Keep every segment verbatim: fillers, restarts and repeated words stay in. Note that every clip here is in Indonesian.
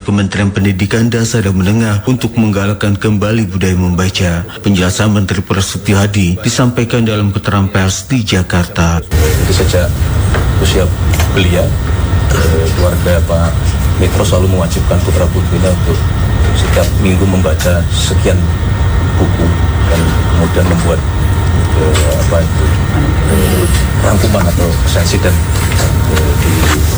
Kementerian Pendidikan Dasar dan Menengah untuk menggalakkan kembali budaya membaca. Penjelasan Menteri Prasetyo Hadi disampaikan dalam keterangan pers di Jakarta. Jadi sejak usia belia, keluarga Pak Mitro selalu mewajibkan putra-putrinya untuk setiap minggu membaca sekian buku dan kemudian membuat eh, apa itu eh, rangkuman atau resensi dan eh, di,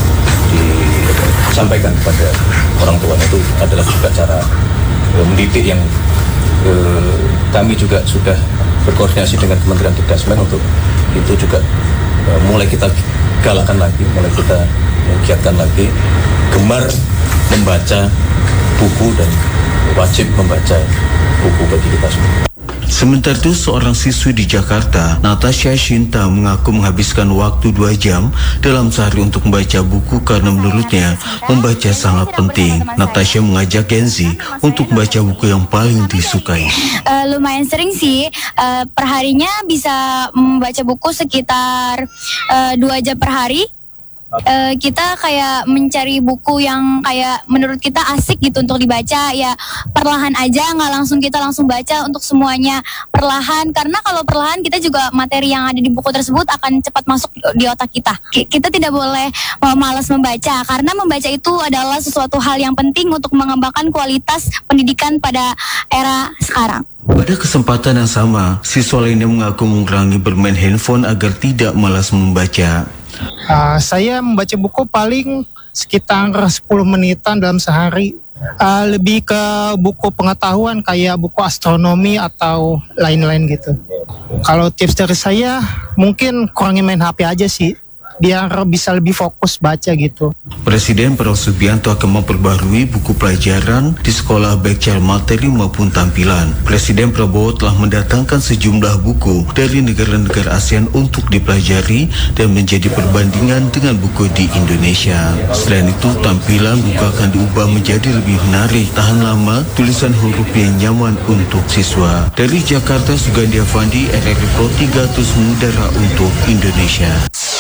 disampaikan kepada orang tuanya. Itu adalah juga cara eh, mendidik yang eh, kami juga sudah berkoordinasi dengan Kementerian Dikdasmen untuk itu juga eh, mulai kita galakan lagi, mulai kita giatkan lagi gemar membaca buku dan wajib membaca buku bagi kita semua. Sementara itu, seorang siswi di Jakarta, Natasha Shinta, mengaku menghabiskan waktu dua jam dalam sehari untuk membaca buku karena menurutnya membaca sangat penting. Natasha mengajak Genzi untuk membaca buku yang paling disukai. Uh, lumayan sering sih, uh, perharinya bisa membaca buku sekitar uh, dua jam per hari. Uh, kita kayak mencari buku yang kayak menurut kita asik gitu untuk dibaca, ya perlahan aja, nggak langsung kita langsung baca untuk semuanya, perlahan, karena kalau perlahan kita juga materi yang ada di buku tersebut akan cepat masuk di otak kita. Kita tidak boleh malas membaca, karena membaca itu adalah sesuatu hal yang penting untuk mengembangkan kualitas pendidikan pada era sekarang. Pada kesempatan yang sama, siswa lainnya mengaku mengurangi bermain handphone agar tidak malas membaca. Uh, saya membaca buku paling sekitar sepuluh menitan dalam sehari. Uh, lebih ke buku pengetahuan kayak buku astronomi atau lain-lain gitu. Kalau tips dari saya mungkin kurangi main H P aja sih, biar bisa lebih fokus baca gitu. Presiden Prabowo Subianto akan memperbarui buku pelajaran di sekolah baik secara materi maupun tampilan. Presiden Prabowo telah mendatangkan sejumlah buku dari negara-negara ASEAN untuk dipelajari dan menjadi perbandingan dengan buku di Indonesia. Selain itu, tampilan buku akan diubah menjadi lebih menarik, tahan lama, tulisan huruf yang nyaman untuk siswa. Dari Jakarta, Sugandi Avandi, R R I Pro tiga ratus mengudara untuk Indonesia.